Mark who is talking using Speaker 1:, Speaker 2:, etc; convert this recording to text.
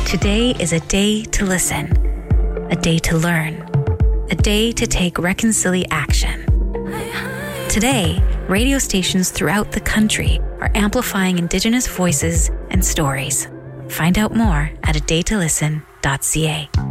Speaker 1: Today is a day to listen, a day to learn, a day to take reconciliation action. Today, radio stations throughout the country are amplifying Indigenous voices and stories. Find out more at adaytolisten.ca.